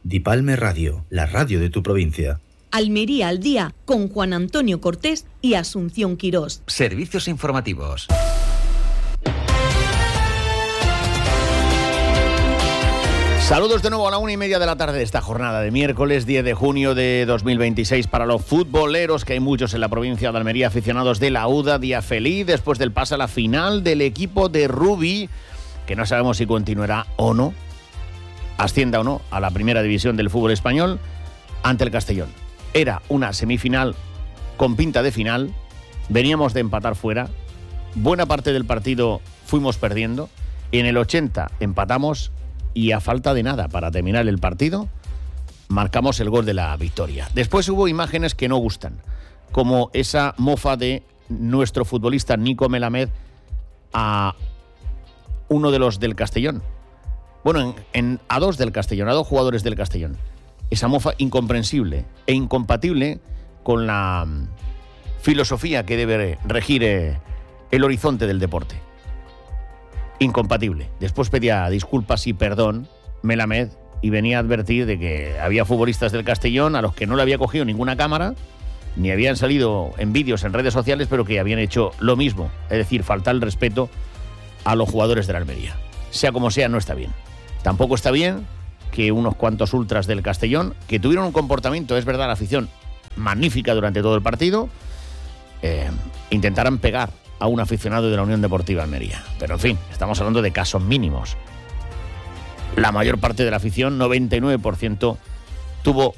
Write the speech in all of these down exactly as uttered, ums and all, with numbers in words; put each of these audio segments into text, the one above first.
Dipalme Radio, la radio de tu provincia. Almería al día, con Juan Antonio Cortés y Asunción Quirós. Servicios informativos. Saludos de nuevo a la una y media de la tarde de esta jornada de miércoles diez de junio de dos mil veintiséis para los futboleros, que hay muchos en la provincia de Almería, aficionados de la U D A. Día feliz después del pase a la final del equipo de Rubi, que no sabemos si continuará o no, ascienda o no a la primera división del fútbol español ante el Castellón. Era una semifinal con pinta de final, veníamos de empatar fuera, buena parte del partido fuimos perdiendo, y en el ochenta empatamos y a falta de nada para terminar el partido marcamos el gol de la victoria. Después hubo imágenes que no gustan, como esa mofa de nuestro futbolista Nico Melamed a uno de los del Castellón. Bueno, en, en, a dos del Castellón, a dos jugadores del Castellón. Esa mofa incomprensible e incompatible con la filosofía que debe regir eh, el horizonte del deporte. Incompatible. Después pedía disculpas y perdón Melamed y venía a advertir de que había futbolistas del Castellón a los que no le había cogido ninguna cámara, ni habían salido en vídeos en redes sociales, pero que habían hecho lo mismo, es decir, faltar el respeto a los jugadores de la Almería. Sea como sea, no está bien. Tampoco está bien que unos cuantos ultras del Castellón, que tuvieron un comportamiento, es verdad, la afición magnífica durante todo el partido, eh, intentaran pegar a un aficionado de la Unión Deportiva Almería. Pero en fin, estamos hablando de casos mínimos. La mayor parte de la afición, noventa y nueve por ciento, tuvo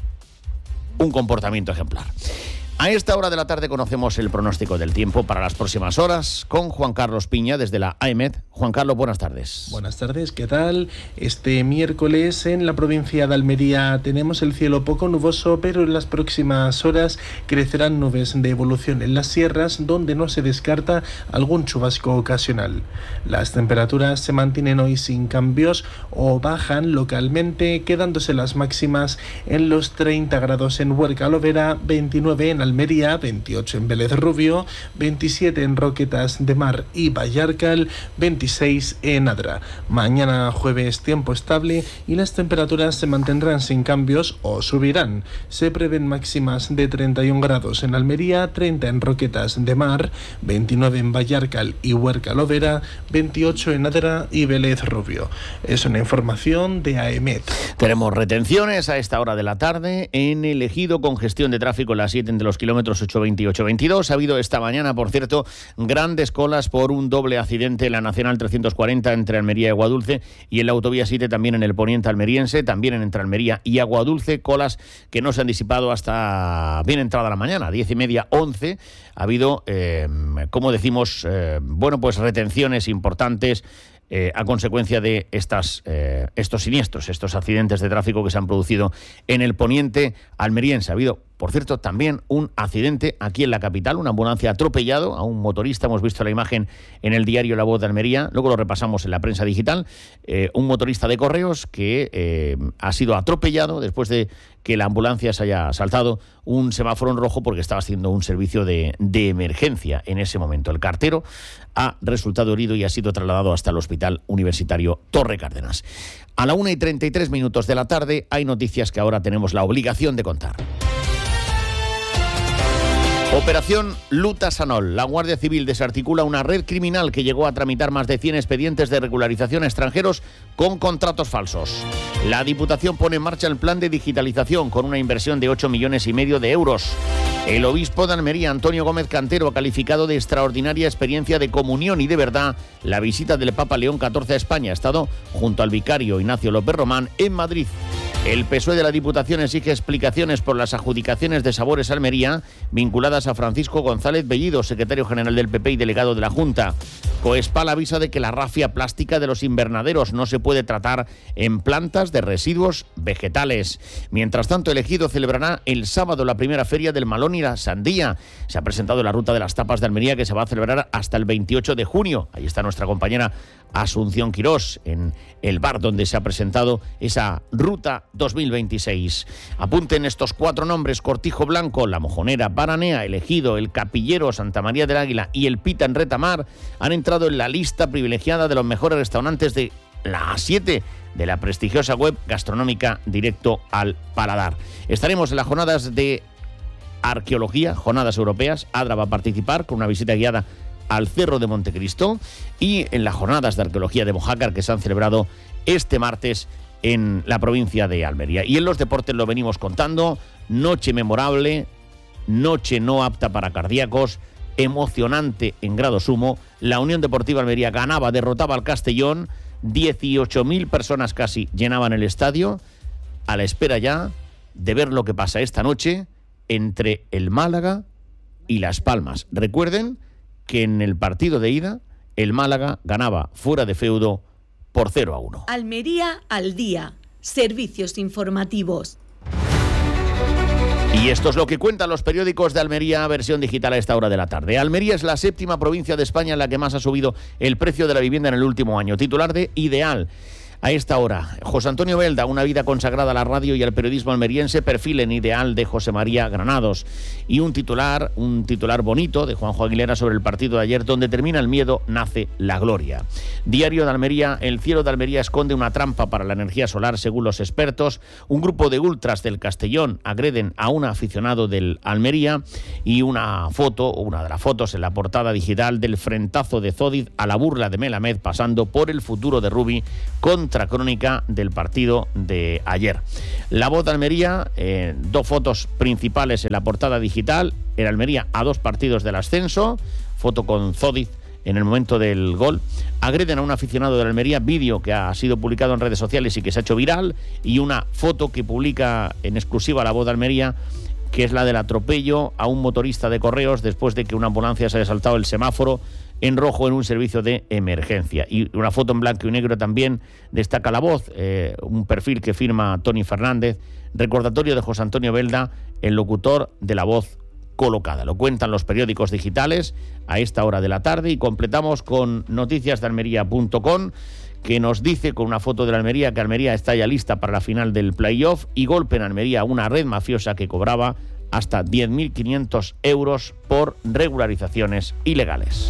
un comportamiento ejemplar. A esta hora de la tarde conocemos el pronóstico del tiempo para las próximas horas con Juan Carlos Piña desde la A E M E D. Juan Carlos, buenas tardes. Buenas tardes, ¿qué tal? Este miércoles en la provincia de Almería tenemos el cielo poco nuboso, pero en las próximas horas crecerán nubes de evolución en las sierras, donde no se descarta algún chubasco ocasional. Las temperaturas se mantienen hoy sin cambios o bajan localmente, quedándose las máximas en los treinta grados en Huerca Lovera, veintinueve en Almería, veintiocho en Vélez Rubio, veintisiete en Roquetas de Mar y Vallarcal, veintiséis en Adra. Mañana jueves tiempo estable y las temperaturas se mantendrán sin cambios o subirán. Se prevén máximas de treinta y un grados en Almería, treinta en Roquetas de Mar, veintinueve en Vallarcal y Huerca Lovera, veintiocho en Adra y Vélez Rubio. Es una información de A E M E D. Tenemos retenciones a esta hora de la tarde en el Ejido, congestión de tráfico en la siete entre los kilómetros ocho veinte y ocho veintidós. Ha habido esta mañana, por cierto, grandes colas por un doble accidente en la Nacional trescientos cuarenta entre Almería y Aguadulce, y en la autovía siete también en el poniente almeriense, también entre Almería y Aguadulce, colas que no se han disipado hasta bien entrada la mañana, diez y media, once. Ha habido, eh, como decimos, eh, bueno, pues retenciones importantes Eh, a consecuencia de estas, eh, estos siniestros, estos accidentes de tráfico que se han producido en el poniente almeriense. Ha habido, por cierto, también un accidente aquí en la capital, una ambulancia atropellado a un motorista. Hemos visto la imagen en el diario La Voz de Almería, luego lo repasamos en la prensa digital. Eh, un motorista de correos que eh, ha sido atropellado después de que la ambulancia se haya saltado un semáforo en rojo porque estaba haciendo un servicio de, de emergencia en ese momento. El cartero ha resultado herido y ha sido trasladado hasta el Hospital Universitario Torre Cárdenas. A la una y treinta y tres minutos de la tarde hay noticias que ahora tenemos la obligación de contar. Operación Luta Sanol. La Guardia Civil desarticula una red criminal que llegó a tramitar más de cien expedientes de regularización a extranjeros con contratos falsos. La Diputación pone en marcha el plan de digitalización con una inversión de ocho millones y medio de euros. El obispo de Almería, Antonio Gómez Cantero, ha calificado de extraordinaria experiencia de comunión y de verdad la visita del Papa León catorce a España. Ha estado junto al vicario Ignacio López Román en Madrid. El P S O E de la Diputación exige explicaciones por las adjudicaciones de Sabores Almería vinculadas a Francisco González Bellido, secretario general del P P y delegado de la Junta. Coespal avisa de que la rafia plástica de los invernaderos no se puede tratar en plantas de residuos vegetales. Mientras tanto, el Ejido celebrará el sábado la primera feria del Malón y la Sandía. Se ha presentado la ruta de las tapas de Almería, que se va a celebrar hasta el veintiocho de junio. Ahí está nuestra compañera Asunción Quirós, en el bar donde se ha presentado esa ruta dos mil veintiséis. Apunten estos cuatro nombres: Cortijo Blanco, La Mojonera, Baranea, El Ejido, El Capillero, Santa María del Águila y El Pita en Retamar han entrado en la lista privilegiada de los mejores restaurantes de la siete de la prestigiosa web gastronómica Directo al Paladar. Estaremos en las jornadas de arqueología, jornadas europeas. Adra va a participar con una visita guiada al Cerro de Montecristo y en las jornadas de arqueología de Mojácar que se han celebrado este martes en la provincia de Almería. Y en los deportes lo venimos contando, noche memorable, noche no apta para cardíacos, emocionante en grado sumo. La Unión Deportiva Almería ganaba, derrotaba al Castellón, dieciocho mil personas casi llenaban el estadio, a la espera ya de ver lo que pasa esta noche entre el Málaga y Las Palmas. Recuerden que en el partido de ida el Málaga ganaba fuera de feudo por cero a uno. Almería al día. Servicios informativos. Y esto es lo que cuentan los periódicos de Almería, versión digital a esta hora de la tarde. Almería es la séptima provincia de España en la que más ha subido el precio de la vivienda en el último año. Titular de Ideal. A esta hora, José Antonio Belda, una vida consagrada a la radio y al periodismo almeriense, perfil en Ideal de José María Granados. Y un titular, un titular bonito de Juanjo Aguilera sobre el partido de ayer, donde termina el miedo, nace la gloria. Diario de Almería, el cielo de Almería esconde una trampa para la energía solar, según los expertos. Un grupo de ultras del Castellón agreden a un aficionado del Almería y una foto, una de las fotos en la portada digital del frentazo de Zódiz a la burla de Melamed, pasando por el futuro de Rubi contra crónica del partido de ayer. La Voz de Almería, eh, dos fotos principales en la portada digital. El Almería a dos partidos del ascenso, foto con Zódiz en el momento del gol. Agreden a un aficionado de la Almería, vídeo que ha sido publicado en redes sociales y que se ha hecho viral, y una foto que publica en exclusiva La Voz de Almería, que es la del atropello a un motorista de correos después de que una ambulancia se haya saltado el semáforo en rojo en un servicio de emergencia. Y una foto en blanco y negro también destaca La Voz, eh, un perfil que firma Tony Fernández, recordatorio de José Antonio Belda, el locutor de La Voz colocada. Lo cuentan los periódicos digitales a esta hora de la tarde, y completamos con noticias de almería punto com, que nos dice con una foto de la Almería que Almería está ya lista para la final del playoff, y golpe en Almería a una red mafiosa que cobraba hasta diez mil quinientos euros por regularizaciones ilegales.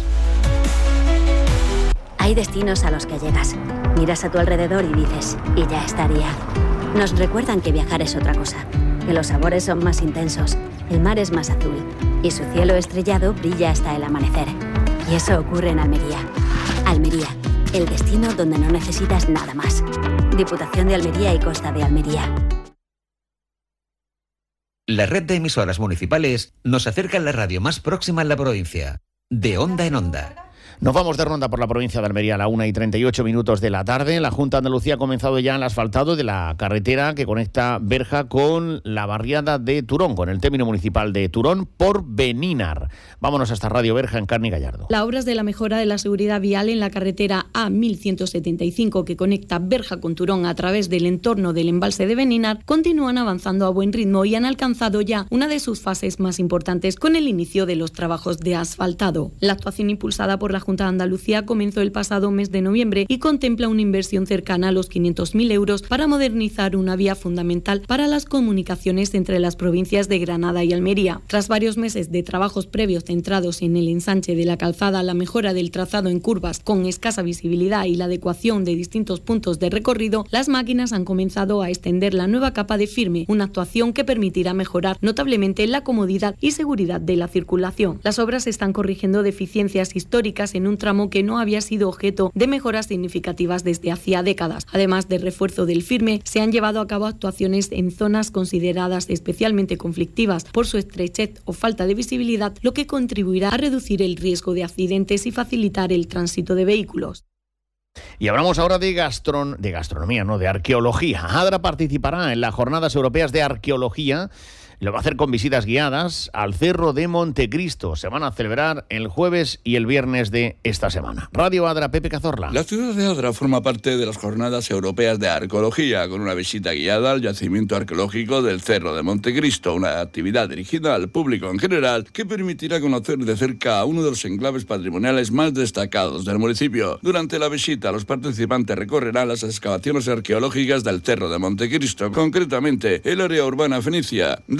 Hay destinos a los que llegas, miras a tu alrededor y dices, y ya estaría. Nos recuerdan que viajar es otra cosa, que los sabores son más intensos, el mar es más azul y su cielo estrellado brilla hasta el amanecer. Y eso ocurre en Almería. Almería, el destino donde no necesitas nada más. Diputación de Almería y Costa de Almería. La red de emisoras municipales nos acerca a la radio más próxima en la provincia, de onda en onda. Nos vamos de ronda por la provincia de Almería a la una y treinta y ocho minutos de la tarde. La Junta de Andalucía ha comenzado ya el asfaltado de la carretera que conecta Berja con la barriada de Turón, con el término municipal de Turón por Benínar. Vámonos hasta Radio Berja en Carni Gallardo. Las obras de la mejora de la seguridad vial en la carretera A mil ciento setenta y cinco que conecta Berja con Turón a través del entorno del embalse de Benínar continúan avanzando a buen ritmo y han alcanzado ya una de sus fases más importantes con el inicio de los trabajos de asfaltado. La actuación impulsada por la Junta de Andalucía comenzó el pasado mes de noviembre y contempla una inversión cercana a los quinientos mil euros para modernizar una vía fundamental para las comunicaciones entre las provincias de Granada y Almería. Tras varios meses de trabajos previos centrados en el ensanche de la calzada, la mejora del trazado en curvas con escasa visibilidad y la adecuación de distintos puntos de recorrido, las máquinas han comenzado a extender la nueva capa de firme, una actuación que permitirá mejorar notablemente la comodidad y seguridad de la circulación. Las obras están corrigiendo deficiencias históricas en un tramo que no había sido objeto de mejoras significativas desde hacía décadas. Además de refuerzo del firme, se han llevado a cabo actuaciones en zonas consideradas especialmente conflictivas por su estrechez o falta de visibilidad, lo que contribuirá a reducir el riesgo de accidentes y facilitar el tránsito de vehículos. Y hablamos ahora de, gastron... de gastronomía, no de arqueología. Adra participará en las Jornadas Europeas de Arqueología. Lo va a hacer con visitas guiadas al Cerro de Montecristo. Se van a celebrar el jueves y el viernes de esta semana. Radio Adra, Pepe Cazorla. La ciudad de Adra forma parte de las Jornadas Europeas de Arqueología, con una visita guiada al yacimiento arqueológico del Cerro de Montecristo, una actividad dirigida al público en general que permitirá conocer de cerca a uno de los enclaves patrimoniales más destacados del municipio. Durante la visita, los participantes recorrerán las excavaciones arqueológicas del Cerro de Montecristo, concretamente el área urbana fenicia.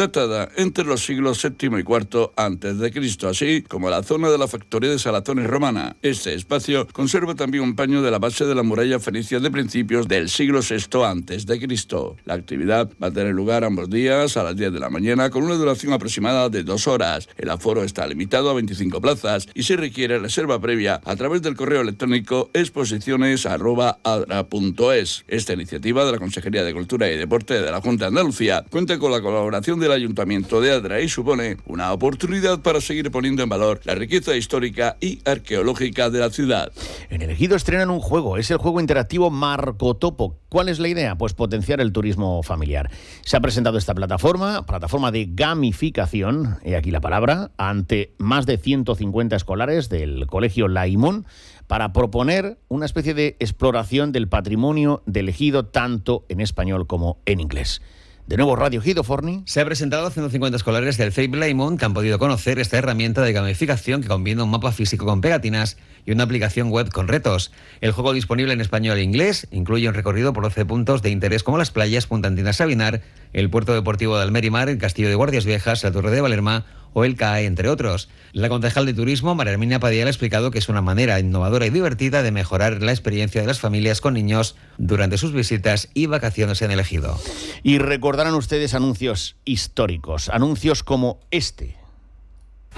datada entre los siglos séptimo y cuarto antes de Cristo, así como la zona de la factoría de salazones romana. Este espacio conserva también un paño de la base de la muralla fenicia de principios del siglo sexto antes de Cristo. La actividad va a tener lugar ambos días a las diez de la mañana con una duración aproximada de dos horas. El aforo está limitado a veinticinco plazas y se requiere reserva previa a través del correo electrónico exposiciones arroba adra punto es. Esta iniciativa de la Consejería de Cultura y Deporte de la Junta de Andalucía cuenta con la colaboración del Ayuntamiento de Adra y supone una oportunidad para seguir poniendo en valor la riqueza histórica y arqueológica de la ciudad. En el Ejido estrenan un juego, es el juego interactivo Marcotopo. ¿Cuál es la idea? Pues potenciar el turismo familiar. Se ha presentado esta plataforma, plataforma de gamificación, he aquí la palabra, ante más de ciento cincuenta escolares del Colegio Laimón, para proponer una especie de exploración del patrimonio del Ejido, tanto en español como en inglés. De nuevo, Radio Ejido, Forni. Se ha presentado a ciento cincuenta escolares del C E I P Laimón que han podido conocer esta herramienta de gamificación que combina un mapa físico con pegatinas y una aplicación web con retos. El juego, disponible en español e inglés, incluye un recorrido por doce puntos de interés como las playas Punta Antinas Sabinar, el puerto deportivo de Almerimar, el castillo de Guardias Viejas, la Torre de Valerma o el C A E, entre otros. La concejal de Turismo, María Herminia Padial, ha explicado que es una manera innovadora y divertida de mejorar la experiencia de las familias con niños durante sus visitas y vacaciones en el Ejido. Y recordarán ustedes anuncios históricos, anuncios como este.